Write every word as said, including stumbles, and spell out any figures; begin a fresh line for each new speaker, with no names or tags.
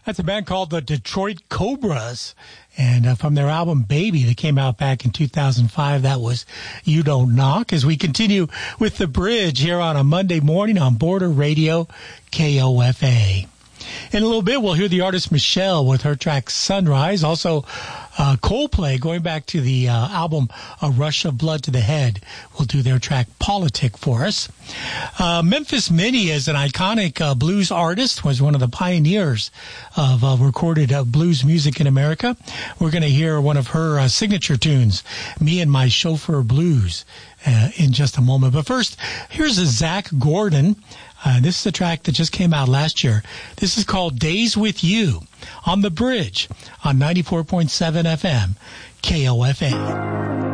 That's a band called the Detroit Cobras. And uh, from their album Baby that came out back in two thousand five, that was You Don't Knock. As we continue with The Bridge here on a Monday morning on Border Radio, K O F A. In a little bit, we'll hear the artist Michelle with her track Sunrise. Also, uh, Coldplay, going back to the uh, album A Rush of Blood to the Head, will do their track Politic for us. Uh, Memphis Minnie is an iconic uh, blues artist, was one of the pioneers of uh, recorded uh, blues music in America. We're going to hear one of her uh, signature tunes, Me and My Chauffeur Blues, uh, in just a moment. But first, here's a Zach Gordon. Uh, this is a track that just came out last year. This is called Days With You on The Bridge on ninety-four point seven F M, K O F A.